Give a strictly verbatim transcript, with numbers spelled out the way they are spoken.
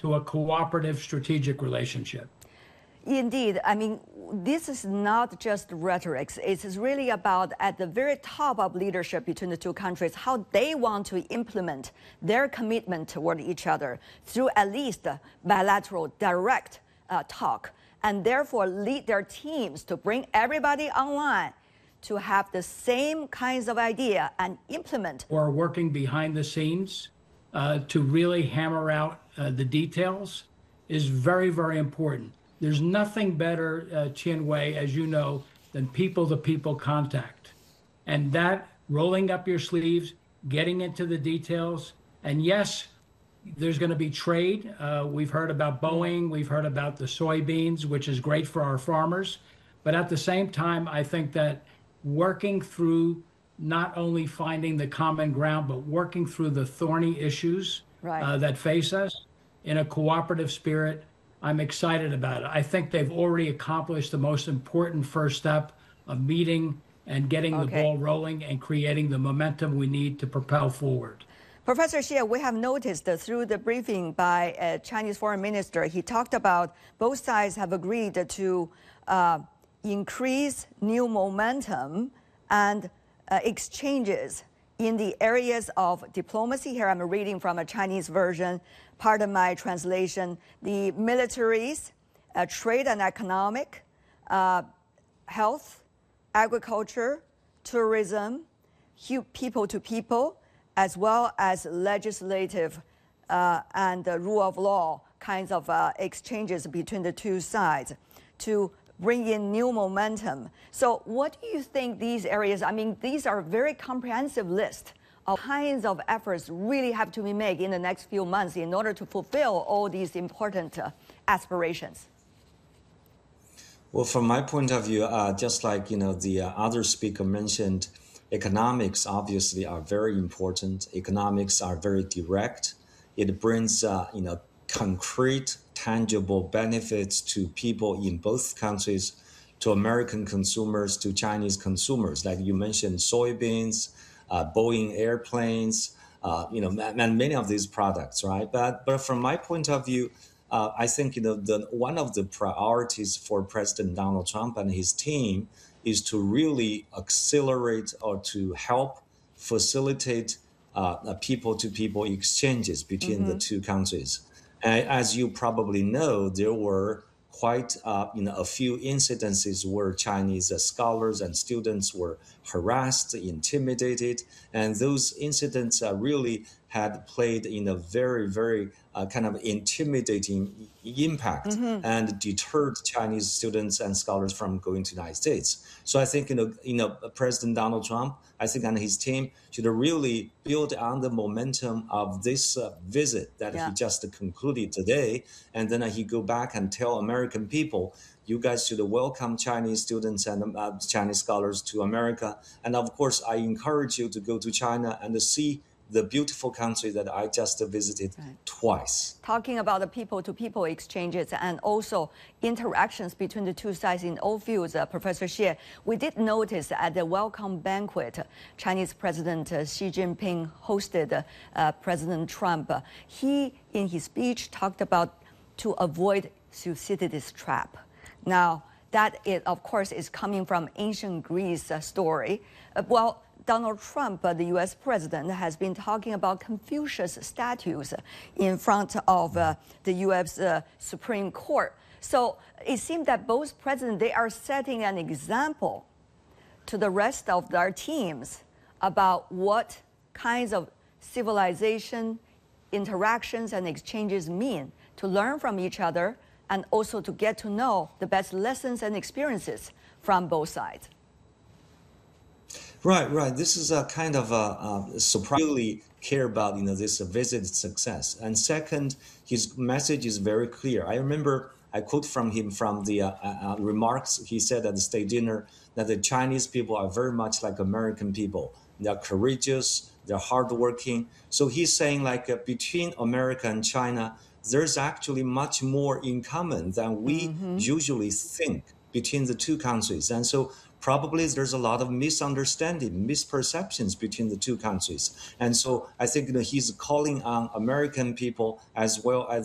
to a cooperative strategic relationship. Indeed. I mean, this is not just rhetoric. It's really about at the very top of leadership between the two countries, how they want to implement their commitment toward each other through at least bilateral direct uh, talk, and therefore lead their teams to bring everybody online to have the same kinds of idea and implement. Or working behind the scenes uh, to really hammer out uh, the details is very, very important. There's nothing better, uh, Chien Wei, as you know, than people-to-people contact. And that, rolling up your sleeves, getting into the details. And yes, there's going to be trade. Uh, we've heard about Boeing. We've heard about the soybeans, which is great for our farmers. But at the same time, I think that working through not only finding the common ground, but working through the thorny issues right. uh, that face us in a cooperative spirit, I'm excited about it. I think they've already accomplished the most important first step of meeting and getting okay. the ball rolling and creating the momentum we need to propel forward. Professor Xie, we have noticed that through the briefing by a Chinese foreign minister, he talked about both sides have agreed to uh, increase new momentum and uh, exchanges in the areas of diplomacy. Here I'm reading from a Chinese version. Pardon my translation. The militaries, uh, trade and economic, uh, health, agriculture, tourism, people to people, as well as legislative uh, and the rule of law kinds of uh, exchanges between the two sides to bring in new momentum. So what do you think these areas, I mean, these are a very comprehensive list of kinds of efforts really have to be made in the next few months in order to fulfill all these important uh, aspirations? Well, from my point of view, uh, just like, you know, the uh, other speaker mentioned, economics obviously are very important. Economics are very direct. It brings, uh, you know, concrete, tangible benefits to people in both countries, to American consumers, to Chinese consumers. Like you mentioned, soybeans, uh, Boeing airplanes, uh, you know, and many of these products, right? But but from my point of view, uh, I think, you know, the one of the priorities for President Donald Trump and his team is to really accelerate or to help facilitate uh, people-to-people exchanges between mm-hmm. the two countries. And as you probably know, there were quite uh, you know, a few incidences where Chinese uh, scholars and students were harassed, intimidated, and those incidents uh, really had played in a very, very uh, kind of intimidating impact mm-hmm. and deterred Chinese students and scholars from going to the United States. So I think, you know, you know, President Donald Trump, I think, and his team should really build on the momentum of this uh, visit that yeah. he just concluded today, and then uh, he go back and tell American people, you guys should welcome Chinese students and uh, Chinese scholars to America. And of course, I encourage you to go to China and to see the beautiful country that I just visited right. twice. Talking about the people-to-people exchanges and also interactions between the two sides in all fields, uh, Professor Xie, we did notice at the welcome banquet, Chinese President uh, Xi Jinping hosted uh, President Trump. Uh, he, in his speech, talked about to avoid Thucydides' trap. Now, that, is, of course, is coming from ancient Greece uh, story. Uh, well, Donald Trump, uh, the U S president, has been talking about Confucius statues in front of uh, the U S uh, Supreme Court. So it seems that both presidents, they are setting an example to the rest of their teams about what kinds of civilization, interactions, and exchanges mean, to learn from each other and also to get to know the best lessons and experiences from both sides. Right, right. This is a kind of a, a surprise. Really care about, you know, this visit success. And second, his message is very clear. I remember I quote from him from the uh, uh, remarks he said at the state dinner that the Chinese people are very much like American people. They're courageous, they're hardworking. So he's saying, like, uh, between America and China, there's actually much more in common than we mm-hmm. usually think between the two countries. And so probably there's a lot of misunderstanding, misperceptions between the two countries. And so I think, you know, he's calling on American people as well as